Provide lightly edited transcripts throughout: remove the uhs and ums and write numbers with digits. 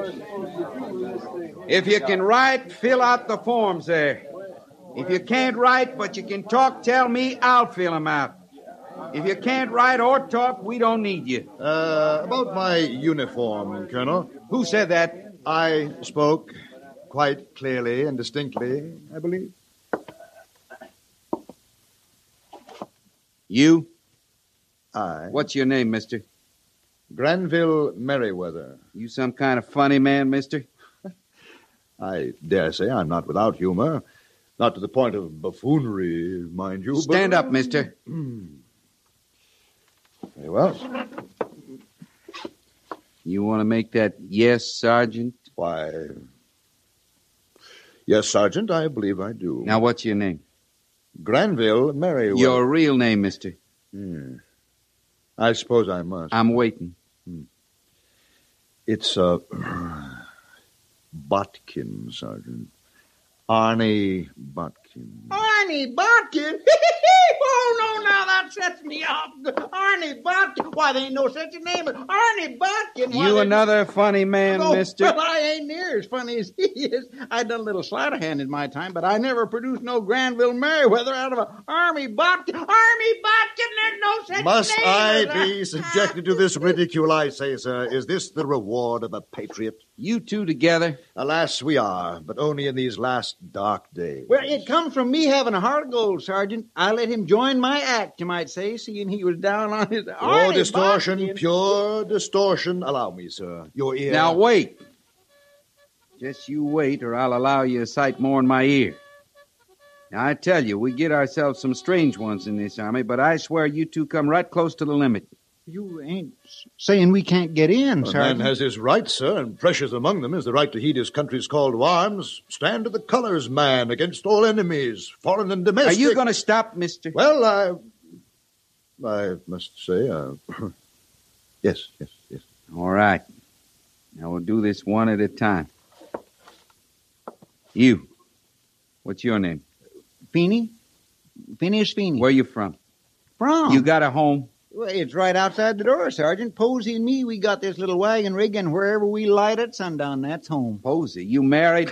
If you can write, fill out the forms there. If you can't write, but you can talk, tell me, I'll fill them out. If you can't write or talk, we don't need you. About my uniform, Colonel. Who said that? I spoke quite clearly and distinctly, I believe. You? I. What's your name, mister? Granville Merriweather. You some kind of funny man, mister? I dare say I'm not without humor. Not to the point of buffoonery, mind you. Stand up, mister. Very well. You want to make that yes, Sergeant? Why, yes, Sergeant, I believe I do. Now, what's your name? Granville Merriweather. Your real name, mister? I suppose I must. I'm waiting. It's, Botkin, Sergeant. Arnie Botkin. Arnie Botkin? Oh, no, now that sets me off. Arnie Botkin? Why, there ain't no such a name as Arnie Botkin. You another funny man, mister? Well, I ain't near as funny as he is. I done a little sleight of hand in my time, but I never produced no Granville Merriweather out of a Arnie Botkin. Arnie Botkin, there's no such Must name. I be subjected to this ridicule, I say, sir? Is this the reward of a patriot? You two together? Alas, we are, but only in these last dark days. Well, it comes from me having a heart of gold, Sergeant. I let him join my act, you might say, seeing he was down on his... Pure distortion, pure distortion. Allow me, sir. Your ear... Now, wait. Just you wait, or I'll allow you a sight more in my ear. Now, I tell you, we get ourselves some strange ones in this army, but I swear you two come right close to the limit. You ain't saying we can't get in, Sergeant. A man has his rights, sir, and precious among them is the right to heed his country's call to arms. Stand to the colors, man, against all enemies, foreign and domestic. Are you going to stop, mister? Well, I must say, yes. All right. Now, we'll do this one at a time. You. What's your name? Feeney? Phineas Feeney. Where you from? From? You got a home? Well, it's right outside the door, Sergeant. Posey and me, we got this little wagon rig, and wherever we light at sundown, that's home. Posey, you married?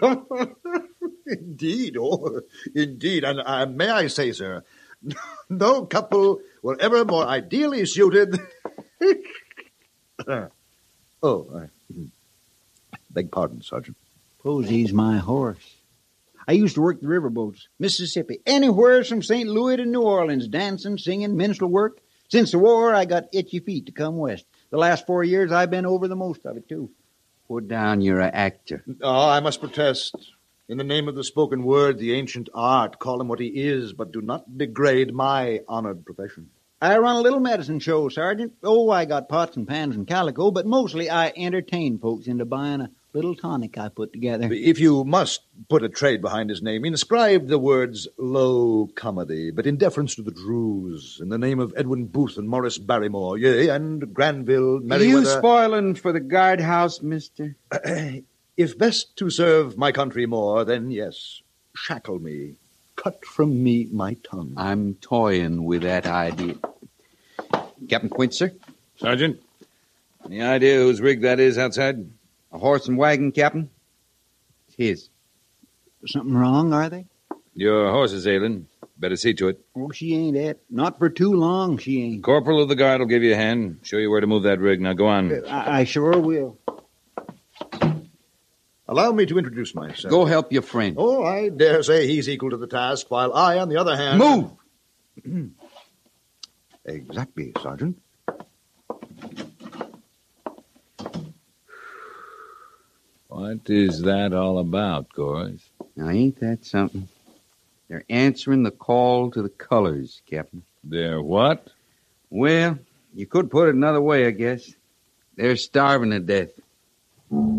Indeed, indeed. And may I say, sir, no couple were ever more ideally suited. Beg pardon, Sergeant. Posey's my horse. I used to work the riverboats, Mississippi, anywhere from St. Louis to New Orleans, dancing, singing, minstrel work. Since the war, I got itchy feet to come west. The last 4 years, I've been over the most of it, too. Put down you're an actor. Oh, I must protest. In the name of the spoken word, the ancient art, call him what he is, but do not degrade my honored profession. I run a little medicine show, Sergeant. Oh, I got pots and pans and calico, but mostly I entertain folks into buying a little tonic I put together. If you must put a trade behind his name, inscribe the words low comedy, but in deference to the Drews, in the name of Edwin Booth and Morris Barrymore, yea, and Granville Merriweather. You spoiling for the guardhouse, mister? If best to serve my country more, then yes, shackle me. Cut from me my tongue. I'm toying with that idea. Captain Quince, sir? Sergeant, any idea whose rig that is outside? A horse and wagon, Captain? It's his. Something wrong, are they? Your horse is ailing. Better see to it. Oh, she ain't it. Not for too long, she ain't. Corporal of the guard will give you a hand. Show you where to move that rig. Now go on. I sure will. Allow me to introduce myself. Go help your friend. Oh, I dare say he's equal to the task, while I, on the other hand... Move! Exactly, Sergeant. What is that all about, Gorse? Now, ain't that something? They're answering the call to the colors, Captain. They're what? Well, you could put it another way, I guess. They're starving to death.